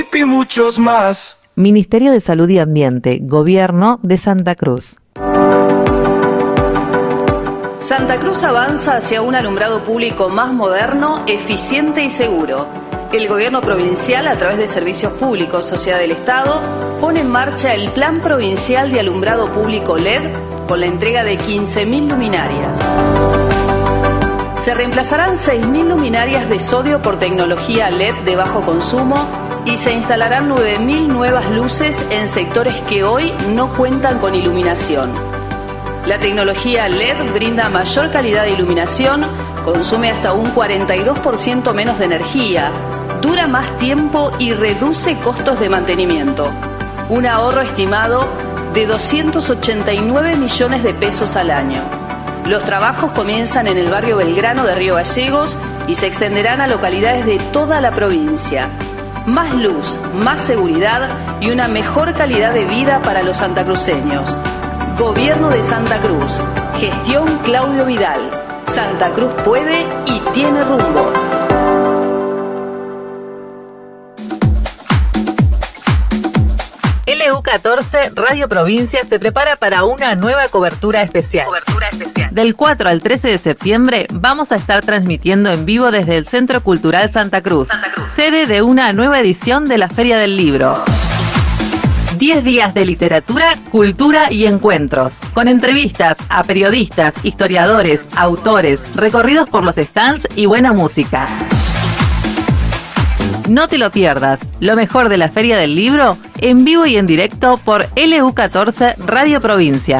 y muchos más. Ministerio de Salud y Ambiente, Gobierno de Santa Cruz. Santa Cruz avanza hacia un alumbrado público más moderno, eficiente y seguro. El gobierno provincial, a través de Servicios Públicos, Sociedad del Estado, pone en marcha el Plan Provincial de Alumbrado Público LED con la entrega de 15.000 luminarias. Se reemplazarán 6.000 luminarias de sodio por tecnología LED de bajo consumo y se instalarán 9.000 nuevas luces en sectores que hoy no cuentan con iluminación. La tecnología LED brinda mayor calidad de iluminación, consume hasta un 42% menos de energía, dura más tiempo y reduce costos de mantenimiento. Un ahorro estimado de 289 millones de pesos al año. Los trabajos comienzan en el barrio Belgrano de Río Gallegos y se extenderán a localidades de toda la provincia. Más luz, más seguridad y una mejor calidad de vida para los santacruceños. Gobierno de Santa Cruz. Gestión Claudio Vidal. Santa Cruz puede y tiene rumbo. LU14 Radio Provincia se prepara para una nueva cobertura especial. Del 4 al 13 de septiembre vamos a estar transmitiendo en vivo desde el Centro Cultural Santa Cruz, sede de una nueva edición de la Feria del Libro. 10 días de literatura, cultura y encuentros, con entrevistas a periodistas, historiadores, autores, recorridos por los stands y buena música. No te lo pierdas, lo mejor de la Feria del Libro, en vivo y en directo por LU14 Radio Provincia.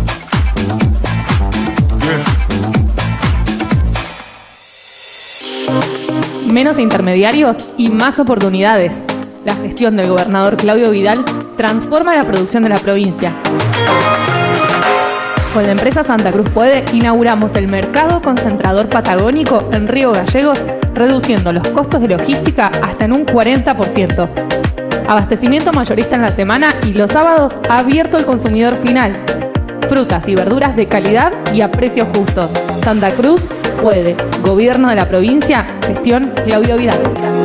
Menos intermediarios y más oportunidades. La gestión del gobernador Claudio Vidal transforma la producción de la provincia. Con la empresa Santa Cruz Puede, inauguramos el mercado concentrador patagónico en Río Gallegos, reduciendo los costos de logística hasta en un 40%. Abastecimiento mayorista en la semana y los sábados abierto al consumidor final. Frutas y verduras de calidad y a precios justos. Santa Cruz Puede. Gobierno de la provincia. Gestión Claudio Vidal.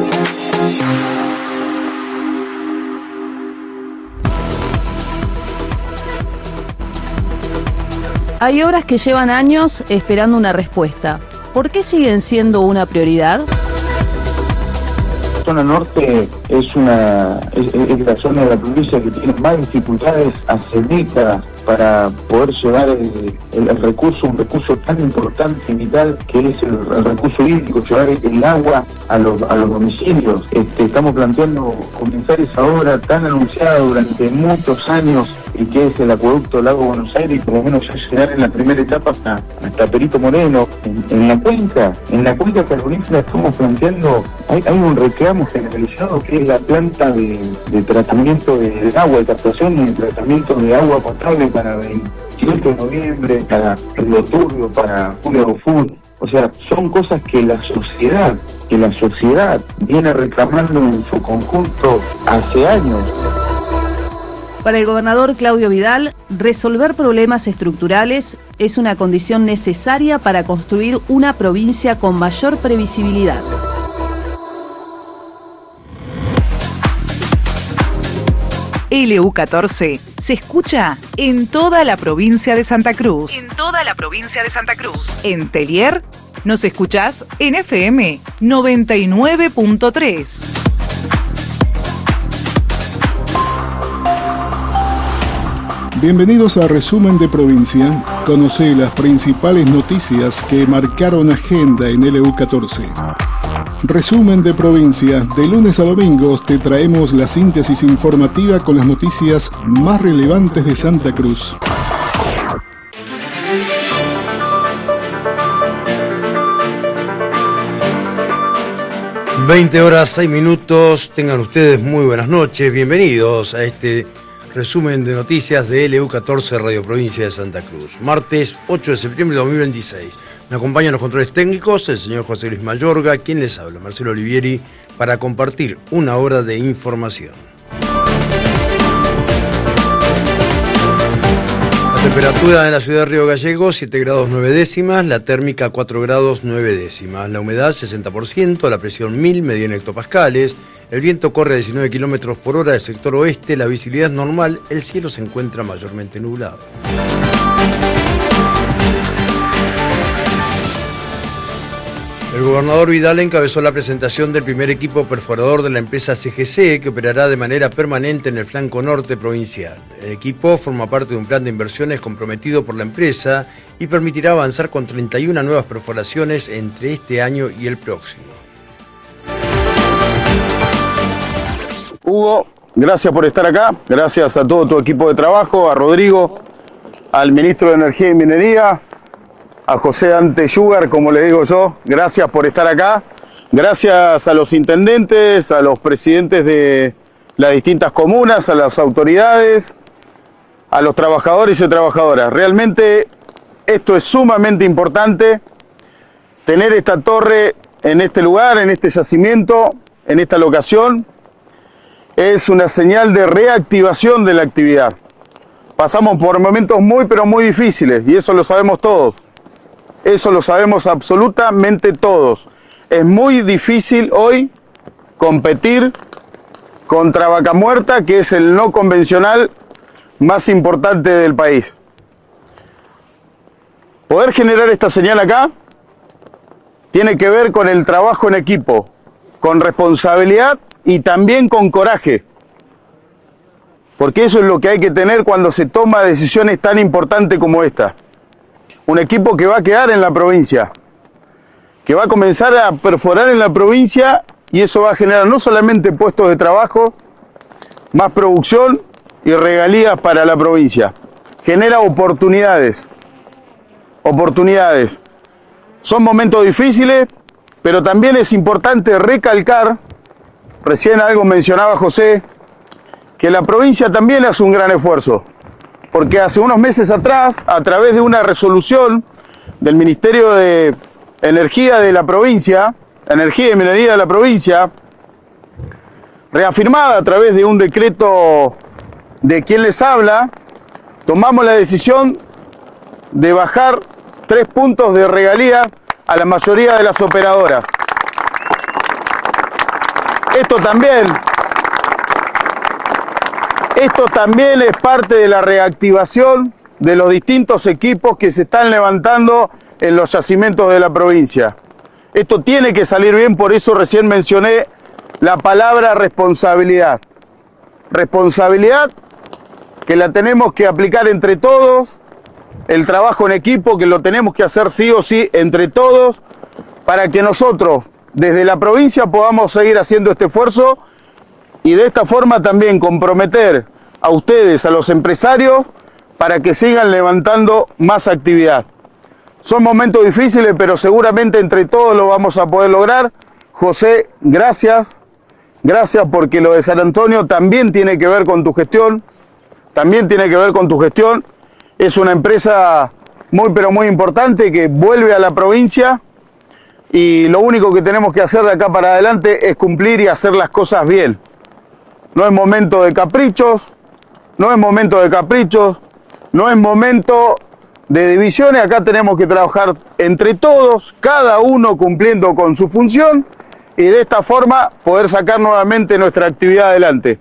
Hay obras que llevan años esperando una respuesta. ¿Por qué siguen siendo una prioridad? La zona norte es la zona de la provincia que tiene más dificultades hace décadas para poder llevar el recurso, un recurso tan importante y vital que es el recurso hídrico, llevar el agua a los domicilios. Estamos planteando comenzar esa obra tan anunciada durante muchos años y que es el acueducto Lago Buenos Aires, y por lo menos ya llegar en la primera etapa hasta Perito Moreno. En la cuenca carbonífera estamos planteando, hay un reclamo generalizado que es la planta de tratamiento de agua, de captación y de tratamiento de agua potable para 28 de noviembre, para Río Turbio, para Julio Food. O sea, son cosas que la sociedad viene reclamando en su conjunto hace años. Para el gobernador Claudio Vidal, resolver problemas estructurales es una condición necesaria para construir una provincia con mayor previsibilidad. LU14 se escucha en toda la provincia de Santa Cruz. En Tellier nos escuchás en FM 99.3. Bienvenidos a Resumen de Provincia. Conoce las principales noticias que marcaron agenda en LU14. Resumen de Provincia. De lunes a domingos te traemos la síntesis informativa con las noticias más relevantes de Santa Cruz. (20:06). Tengan ustedes muy buenas noches. Bienvenidos a este resumen de noticias de LU14 Radio Provincia de Santa Cruz. Martes 8 de septiembre de 2026. Me acompañan los controles técnicos el señor José Luis Mayorga, quien les habla, Marcelo Olivieri, para compartir una hora de información. La temperatura en la ciudad de Río Gallegos, 7 grados 9 décimas, la térmica 4 grados 9 décimas, la humedad 60%, la presión 1000 medida en hectopascales, El viento corre a 19 km por hora del sector oeste, la visibilidad es normal, el cielo se encuentra mayormente nublado. El gobernador Vidal encabezó la presentación del primer equipo perforador de la empresa CGC, que operará de manera permanente en el flanco norte provincial. El equipo forma parte de un plan de inversiones comprometido por la empresa y permitirá avanzar con 31 nuevas perforaciones entre este año y el próximo. Hugo, gracias por estar acá, gracias a todo tu equipo de trabajo, a Rodrigo, al ministro de Energía y Minería, a José Dante Yugar, como le digo yo, gracias por estar acá, gracias a los intendentes, a los presidentes de las distintas comunas, a las autoridades, a los trabajadores y trabajadoras. Realmente esto es sumamente importante, tener esta torre en este lugar, en este yacimiento, en esta locación, es una señal de reactivación de la actividad. Pasamos por momentos muy pero muy difíciles y eso lo sabemos todos. Eso lo sabemos absolutamente todos. Es muy difícil hoy competir contra Vaca Muerta, que es el no convencional más importante del país. Poder generar esta señal acá tiene que ver con el trabajo en equipo, con responsabilidad y también con coraje. Porque eso es lo que hay que tener cuando se toma decisiones tan importantes como esta. Un equipo que va a quedar en la provincia, que va a comenzar a perforar en la provincia y eso va a generar no solamente puestos de trabajo, más producción y regalías para la provincia. Genera oportunidades. Oportunidades. Son momentos difíciles, pero también es importante recalcar, recién algo mencionaba José, que la provincia también hace un gran esfuerzo. Porque hace unos meses atrás, a través de una resolución del Ministerio de Energía de la provincia, Energía y Minería de la provincia, reafirmada a través de un decreto de quien les habla, tomamos la decisión de bajar 3 puntos de regalía a la mayoría de las operadoras. Esto también es parte de la reactivación de los distintos equipos que se están levantando en los yacimientos de la provincia. Esto tiene que salir bien, por eso recién mencioné la palabra responsabilidad. Responsabilidad que la tenemos que aplicar entre todos, el trabajo en equipo que lo tenemos que hacer sí o sí entre todos, para que nosotros desde la provincia podamos seguir haciendo este esfuerzo y de esta forma también comprometer a ustedes, a los empresarios, para que sigan levantando más actividad. Son momentos difíciles, pero seguramente entre todos lo vamos a poder lograr. José, gracias. Gracias porque lo de San Antonio también tiene que ver con tu gestión. Es una empresa muy pero muy importante que vuelve a la provincia y lo único que tenemos que hacer de acá para adelante es cumplir y hacer las cosas bien. No es momento de caprichos, no es momento de divisiones, acá tenemos que trabajar entre todos, cada uno cumpliendo con su función y de esta forma poder sacar nuevamente nuestra actividad adelante.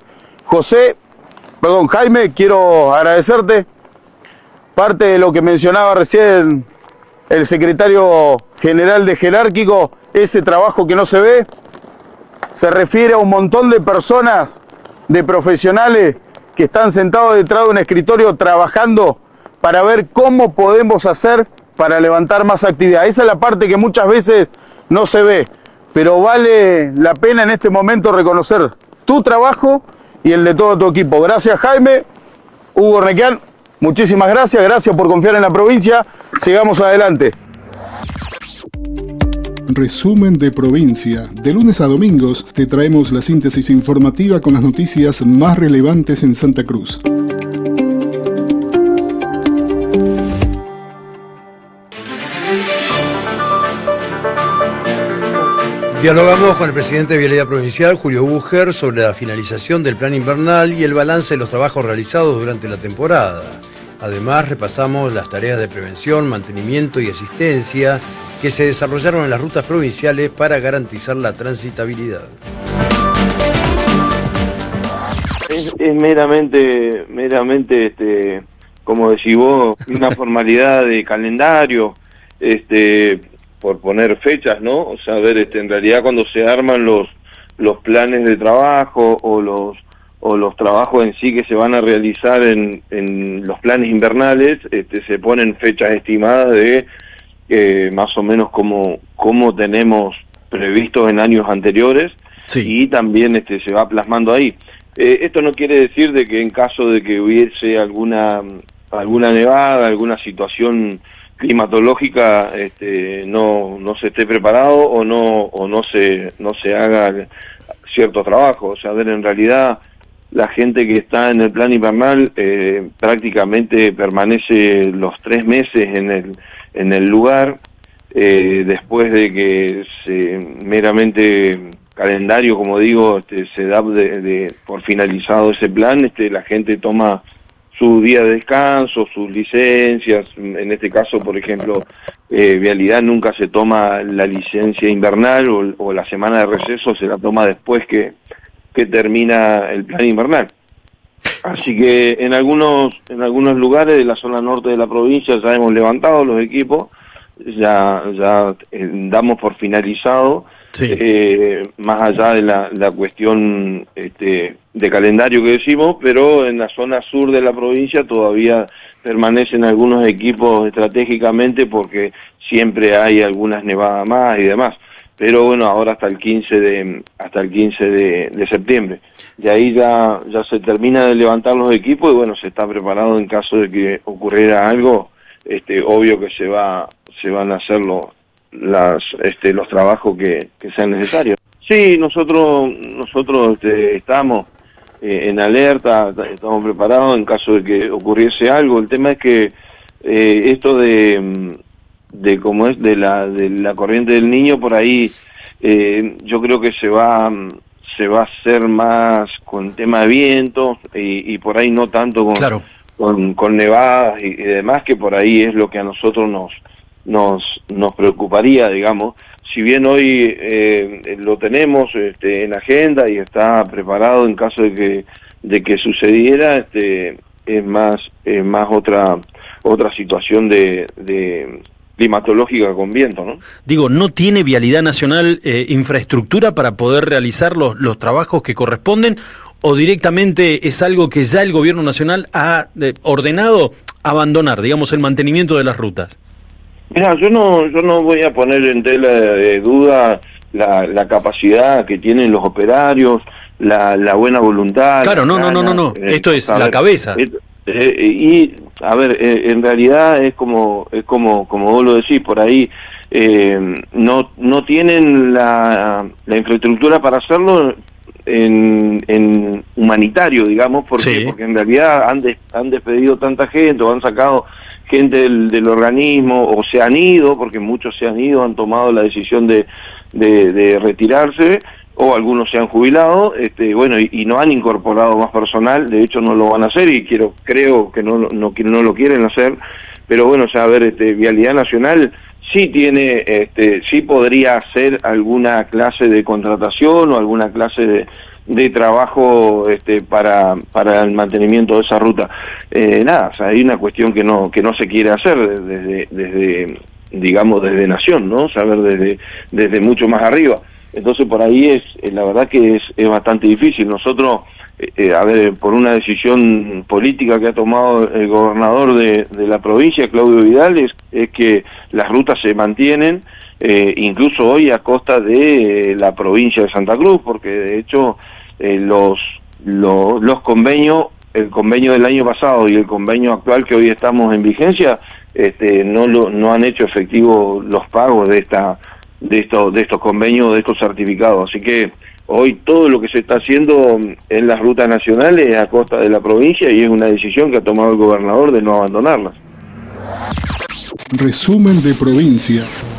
Jaime, quiero agradecerte parte de lo que mencionaba recién el secretario general de Jerárquico, ese trabajo que no se ve, se refiere a un montón de personas, de profesionales que están sentados detrás de un escritorio trabajando para ver cómo podemos hacer para levantar más actividad. Esa es la parte que muchas veces no se ve, pero vale la pena en este momento reconocer tu trabajo y el de todo tu equipo. Gracias, Jaime. Hugo Requián, muchísimas gracias. Gracias por confiar en la provincia. Sigamos adelante. Resumen de provincia. De lunes a domingos te traemos la síntesis informativa con las noticias más relevantes en Santa Cruz. Dialogamos con el presidente de Vialidad Provincial, Julio Bucher, sobre la finalización del plan invernal y el balance de los trabajos realizados durante la temporada. Además, repasamos las tareas de prevención, mantenimiento y asistencia que se desarrollaron en las rutas provinciales para garantizar la transitabilidad. Es meramente, como decís vos, una formalidad de calendario, por poner fechas, ¿no? O sea, a ver, en realidad cuando se arman los planes de trabajo o los trabajos en sí que se van a realizar en los planes invernales, se ponen fechas estimadas de más o menos como tenemos previstos en años anteriores, sí. Y también se va plasmando ahí. Esto no quiere decir de que en caso de que hubiese alguna nevada, alguna situación climatológica, no se esté preparado o no se haga cierto trabajo. O sea, a ver, en realidad la gente que está en el plan invernal prácticamente permanece los 3 meses en el lugar, después de que meramente calendario, como digo, se da por finalizado ese plan, la gente toma su día de descanso, sus licencias. En este caso, por ejemplo, Vialidad nunca se toma la licencia invernal o la semana de receso, se la toma después que termina el plan invernal. Así que en algunos lugares de la zona norte de la provincia ya hemos levantado los equipos, ya damos por finalizado. Sí. Más allá de la cuestión de calendario que decimos, pero en la zona sur de la provincia todavía permanecen algunos equipos estratégicamente porque siempre hay algunas nevadas más y demás. Pero bueno, ahora hasta el 15 de septiembre. De ahí ya se termina de levantar los equipos y bueno, se está preparado en caso de que ocurriera algo. Obvio que se van a hacer los trabajos que sean necesarios. Sí, nosotros estamos en alerta, estamos preparados en caso de que ocurriese algo. El tema es que esto de cómo es de la corriente del Niño, por ahí yo creo que se va a hacer más con tema de vientos y por ahí no tanto con nevadas y demás, que por ahí es lo que a nosotros nos preocuparía, digamos. Si bien hoy lo tenemos en agenda y está preparado en caso de que sucediera, es más otra situación de climatológica con viento, ¿no? Digo, ¿no tiene Vialidad Nacional infraestructura para poder realizar los trabajos que corresponden, o directamente es algo que ya el gobierno nacional ha ordenado abandonar, digamos, el mantenimiento de las rutas? Mira, yo no voy a poner en tela de duda la capacidad que tienen los operarios, la buena voluntad. Claro, no. Esto es la cabeza. Y a ver, en realidad es como vos lo decís, por ahí no tienen la infraestructura para hacerlo en humanitario, digamos, porque en realidad han despedido tanta gente o han sacado gente del organismo, o se han ido, porque muchos se han ido, han tomado la decisión de retirarse, o algunos se han jubilado, bueno, y no han incorporado más personal. De hecho no lo van a hacer, y creo que no lo quieren hacer. Pero bueno, o sea, a ver, Vialidad Nacional sí tiene, sí podría hacer alguna clase de contratación o alguna clase de trabajo para el mantenimiento de esa ruta. Nada, o sea, hay una cuestión que no se quiere hacer desde digamos, desde Nación, ¿no? Saber desde mucho más arriba. Entonces por ahí la verdad que es bastante difícil. Nosotros, a ver, por una decisión política que ha tomado el gobernador de la provincia, Claudio Vidal, es que las rutas se mantienen, incluso hoy a costa de la provincia de Santa Cruz, porque de hecho los convenios, el convenio del año pasado y el convenio actual que hoy estamos en vigencia, no han hecho efectivo los pagos de estos convenios, de estos certificados. Así que hoy todo lo que se está haciendo en las rutas nacionales es a costa de la provincia, y es una decisión que ha tomado el gobernador de no abandonarlas. Resumen de provincia.